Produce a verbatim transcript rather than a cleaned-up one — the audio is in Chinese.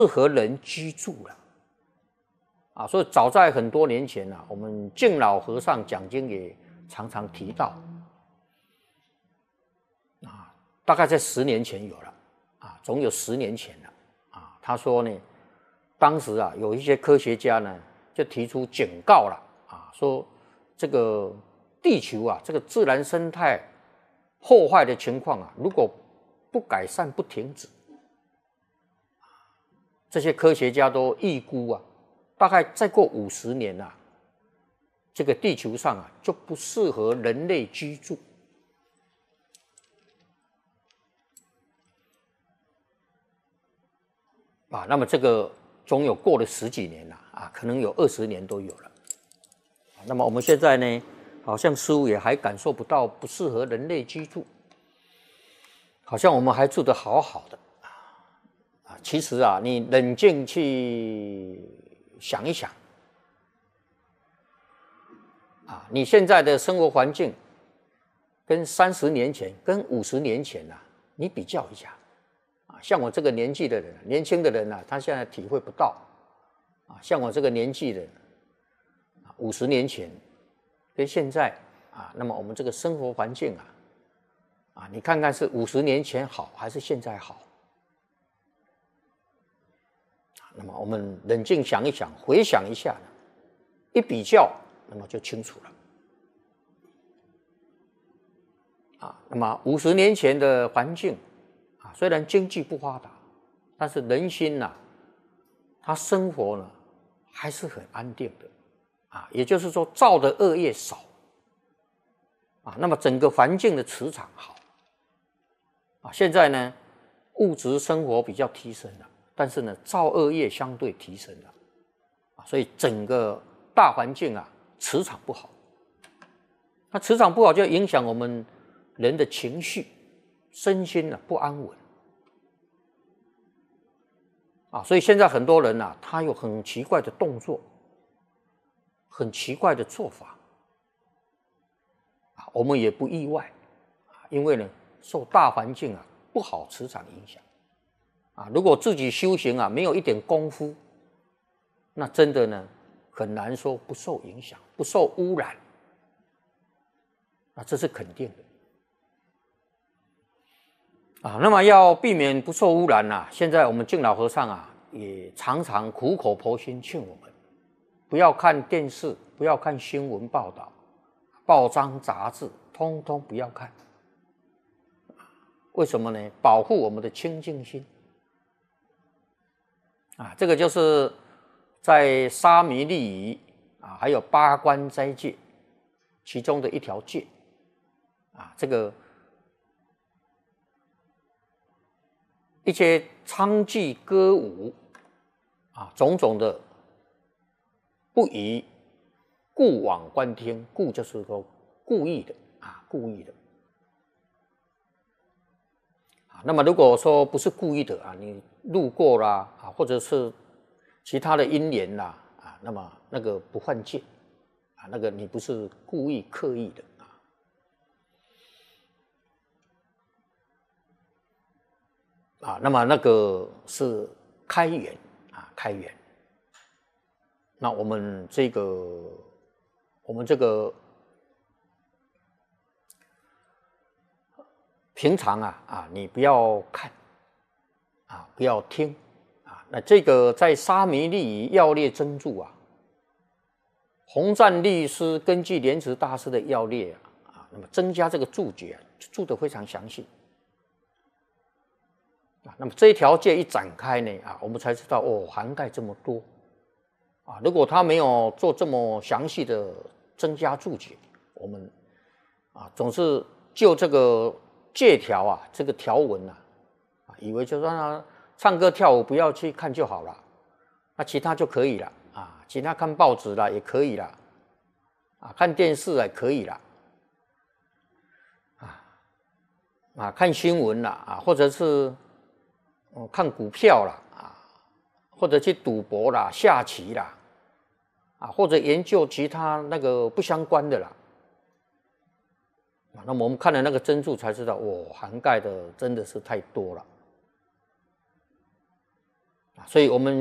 适合人居住了。啊，所以早在很多年前啊，我们敬老和尚讲经也常常提到，啊，大概在十年前有了，啊，总有十年前了，啊，他说呢，当时啊，有一些科学家呢就提出警告了，啊，说这个地球啊，这个自然生态破坏的情况啊，如果不改善不停止，这些科学家都预估啊。大概再过五十年啊，这个地球上啊就不适合人类居住啊。那么这个总有过了十几年了啊，可能有二十年都有了。那么我们现在呢，好像似乎也还感受不到不适合人类居住，好像我们还住得好好的啊。其实啊，你冷静去想一想，啊，你现在的生活环境跟三十年前、跟五十年前啊，你比较一下，啊，像我这个年纪的人，年轻的人啊，他现在体会不到，啊，像我这个年纪的，啊，五十年前跟现在啊，那么我们这个生活环境啊，啊，你看看是五十年前好还是现在好？那么我们冷静想一想，回想一下，一比较，那么就清楚了。啊，那么五十年前的环境啊，虽然经济不发达，但是人心呐、啊，他生活呢还是很安定的啊，也就是说造的恶业少啊，那么整个环境的磁场好啊。现在呢，物质生活比较提升了。但是呢，造恶业相对提升了，啊，所以整个大环境啊，磁场不好。那磁场不好，就影响我们人的情绪、身心啊不安稳，啊，所以现在很多人啊，他有很奇怪的动作，很奇怪的做法，啊，我们也不意外，啊，因为呢，受大环境啊不好磁场影响。啊，如果自己修行啊没有一点功夫，那真的呢很难说不受影响、不受污染，啊，这是肯定的。啊，那么要避免不受污染啊，现在我们敬老和尚啊也常常苦口婆心劝我们，不要看电视，不要看新闻报道、报章杂志，通通不要看。为什么呢？保护我们的清净心。啊，这个就是在沙弥利仪啊，还有八关斋戒其中的一条戒啊，这个一些娼妓歌舞啊，种种的不宜故往观听，故就是说故意的啊，故意的。那么如果说不是故意的啊，你路过啦啊，或者是其他的因缘啦啊，那么那个不犯戒啊，那个你不是故意刻意的啊。啊，那么那个是开源啊，开源。那我们这个我们这个平常啊啊，你不要看啊，不要听啊。那这个在沙弥利仪要列真注啊，洪赞律师根据莲池大师的要列啊啊，那么增加这个注解、啊，注得非常详细啊。那么这一条戒一展开呢啊，我们才知道哦，涵盖这么多啊。如果他没有做这么详细的增加注解，我们啊总是就这个戒条啊，这个条文啊，啊，以为就让他唱歌跳舞不要去看就好了，那其他就可以了啊，其他看报纸啦也可以啦，啊，看电视也可以啦，啊啊，看新闻啦啊，或者是、嗯、看股票啦啊，或者去赌博啦、下棋啦，啊，或者研究其他那个不相关的啦。那么我们看了那个真注才知道，哦，涵盖的真的是太多了。 所以我们